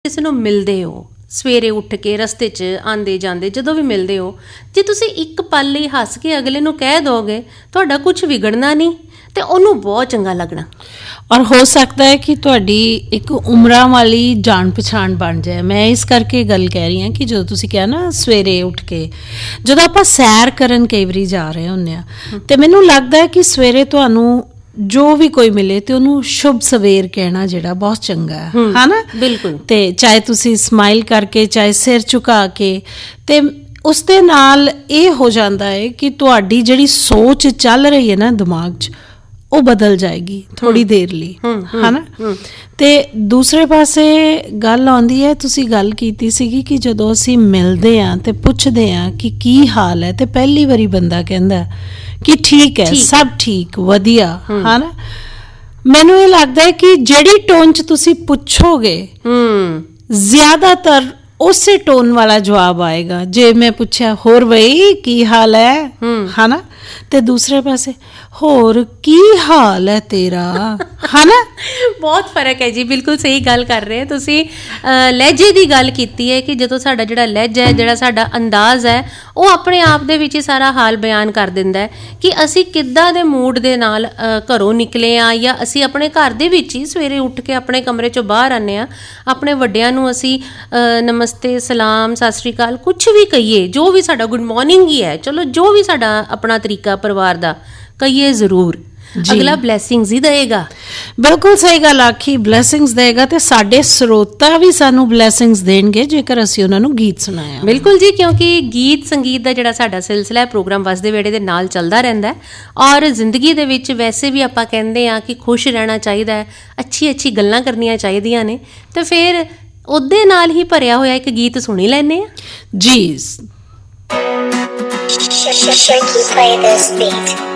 ਕਿਸੇ ਨੂੰ ਮਿਲਦੇ ਹੋ ਸਵੇਰੇ ਉੱਠ ਕੇ ਰਸਤੇ 'ਚ ਆਉਂਦੇ ਜਾਂਦੇ ਜਦੋਂ ਵੀ ਮਿਲਦੇ ਹੋ, ਜੇ ਤੁਸੀਂ ਇੱਕ ਪਲ ਲਈ ਹੱਸ ਕੇ ਅਗਲੇ ਨੂੰ ਕਹਿ ਦੋਗੇ ਤੁਹਾਡਾ ਕੁਝ ਵਿਗੜਨਾ ਨਹੀਂ ਤੇ ਉਹਨੂੰ ਬਹੁਤ ਚੰਗਾ ਲੱਗਣਾ। ਔਰ ਹੋ ਸਕਦਾ ਹੈ ਕਿ ਤੁਹਾਡੀ ਇੱਕ ਉਮਰਾਂ ਵਾਲੀ ਜਾਣ ਪਛਾਣ ਬਣ ਜਾਏ। ਮੈਂ ਇਸ ਕਰਕੇ ਗੱਲ ਕਹਿ ਰਹੀ ਹਾਂ ਕਿ ਜਦੋਂ ਤੁਸੀਂ ਕਿਹਾ ਨਾ ਸਵੇਰੇ ਉੱਠ ਕੇ ਜਦੋਂ ਆਪਾਂ ਸੈਰ ਕਰਨ ਕਈ ਵਾਰੀ ਜਾ ਰਹੇ ਹੁੰਦੇ ਹਾਂ ਤੇ ਮੈਨੂੰ ਲੱਗਦਾ ਹੈ ਕਿ ਸਵੇਰੇ ਤੁਹਾਨੂੰ ਜੋ ਵੀ ਕੋਈ ਮਿਲੇ ਤੇ ਉਹਨੂੰ ਸ਼ੁਭ ਸਵੇਰ ਕਹਿਣਾ ਜਿਹੜਾ ਬਹੁਤ ਚੰਗਾ ਹੈ, ਹਨਾ? ਬਿਲਕੁਲ। ਤੇ ਚਾਹੇ ਤੁਸੀਂ ਸਮਾਈਲ ਕਰਕੇ, ਚਾਹੇ ਸਿਰ ਝੁਕਾ ਕੇ, ਤੇ ਉਸ ਦੇ ਨਾਲ ਇਹ ਹੋ ਜਾਂਦਾ ਹੈ ਕਿ ਤੁਹਾਡੀ ਜਿਹੜੀ ਸੋਚ ਚੱਲ ਰਹੀ ਹੈ ਨਾ ਦਿਮਾਗ 'ਚ ਉਹ ਬਦਲ ਜਾਏਗੀ ਥੋੜੀ ਦੇਰ ਲਈ, ਹਨਾ? ਤੇ ਦੂਸਰੇ ਪਾਸੇ ਗੱਲ ਆਉਂਦੀ ਹੈ, ਤੁਸੀਂ ਗੱਲ ਕੀਤੀ ਸੀਗੀ ਕਿ ਜਦੋਂ ਅਸੀਂ ਮਿਲਦੇ ਹਾਂ ਤੇ ਪੁੱਛਦੇ ਹਾਂ ਕਿ ਕੀ ਹਾਲ ਹੈ ਤੇ ਪਹਿਲੀ ਵਾਰੀ ਬੰਦਾ ਕਹਿੰਦਾ ਕਿ ਠੀਕ ਹੈ, ਸਭ ਠੀਕ, ਵਧੀਆ, ਹਨਾ? ਮੈਨੂੰ ਇਹ ਲੱਗਦਾ ਹੈ ਕਿ ਜਿਹੜੀ ਟੋਨ 'ਚ ਤੁਸੀਂ ਪੁੱਛੋਗੇ ਜ਼ਿਆਦਾਤਰ ਉਸੇ ਟੋਨ ਵਾਲਾ ਜਵਾਬ ਆਏਗਾ। ਜੇ ਮੈਂ ਪੁੱਛਿਆ ਹੋਰ ਬਈ ਕੀ ਹਾਲ ਹੈ, ਹਨਾ? ਤੇ ਦੂਸਰੇ ਪਾਸੇ ਹੋਰ ਕੀ ਹਾਲ ਹੈ ਤੇਰਾ, ਹਨਾ? ਬਹੁਤ ਫਰਕ ਹੈ ਜੀ। ਬਿਲਕੁਲ ਸਹੀ ਗੱਲ ਕਰ ਰਹੇ ਤੁਸੀਂ। ਲਹਿਜੇ ਦੀ ਗੱਲ ਕੀਤੀ ਹੈ ਕਿ ਜਦੋਂ ਸਾਡਾ ਜਿਹੜਾ ਲਹਿਜਾ ਹੈ, ਜਿਹੜਾ ਸਾਡਾ ਅੰਦਾਜ਼ ਹੈ, ਉਹ ਆਪਣੇ ਆਪ ਦੇ ਵਿੱਚ ਹੀ ਸਾਰਾ ਹਾਲ ਬਿਆਨ ਕਰ ਦਿੰਦਾ ਹੈ ਕਿ ਅਸੀਂ ਕਿੱਦਾਂ ਦੇ ਮੂਡ ਦੇ ਨਾਲ ਘਰੋਂ ਨਿਕਲੇ ਹਾਂ, ਜਾਂ ਅਸੀਂ ਆਪਣੇ ਘਰ ਦੇ ਵਿੱਚ ਹੀ ਸਵੇਰੇ ਉੱਠ ਕੇ ਆਪਣੇ ਕਮਰੇ 'ਚੋਂ ਬਾਹਰ ਆਉਂਦੇ ਹਾਂ, ਆਪਣੇ ਵੱਡਿਆਂ ਨੂੰ ਅਸੀਂ ਨਮਸਤੇ, ਸਲਾਮ, ਸਤਿ ਸ਼੍ਰੀ ਅਕਾਲ ਕੁਛ ਵੀ ਕਹੀਏ, ਜੋ ਵੀ ਸਾਡਾ ਗੁੱਡ ਮਾਰਨਿੰਗ ਹੀ ਹੈ, ਚਲੋ ਜੋ ਵੀ ਸਾਡਾ ਆਪਣਾ ਤਰੀਕਾ ਪਰਿਵਾਰ ਦਾ ਕਹੀਏ ਜ਼ਰੂਰ, ਅਗਲਾ ਬਲੈਸਿੰਗਸ ਹੀ ਦੇਗਾ। ਬਿਲਕੁਲ ਸਹੀ ਗੱਲ ਆਖੀ, ਬਲੈਸਿੰਗਸ ਦੇਗਾ ਤੇ ਸਾਡੇ ਸਰੋਤਾ ਵੀ ਸਾਨੂੰ ਬਲੈਸਿੰਗਸ ਦੇਣਗੇ ਜੇਕਰ ਅਸੀਂ ਉਹਨਾਂ ਨੂੰ ਗੀਤ ਸੁਣਾਇਆ। ਬਿਲਕੁਲ ਜੀ, ਕਿਉਂਕਿ ਗੀਤ ਸੰਗੀਤ ਦਾ ਜਿਹੜਾ ਸਾਡਾ ਸਿਲਸਿਲਾ ਹੈ ਪ੍ਰੋਗਰਾਮ ਵਸਦੇ ਵੇੜੇ ਦੇ ਨਾਲ ਚੱਲਦਾ ਰਹਿੰਦਾ ਹੈ। ਔਰ ਜ਼ਿੰਦਗੀ ਦੇ ਵਿੱਚ ਵੈਸੇ ਵੀ ਆਪਾਂ ਕਹਿੰਦੇ ਹਾਂ ਕਿ ਖੁਸ਼ ਰਹਿਣਾ ਚਾਹੀਦਾ ਹੈ, ਅੱਛੀ ਗੱਲਾਂ ਕਰਨੀਆਂ ਚਾਹੀਦੀਆਂ ਨੇ, ਤੇ ਫਿਰ ਉਹਦੇ ਨਾਲ ਹੀ ਭਰਿਆ ਹੋਇਆ ਇੱਕ ਗੀਤ ਸੁਣੀ ਲੈਂਦੇ ਹਾਂ ਜੀ। Shaky play this beat.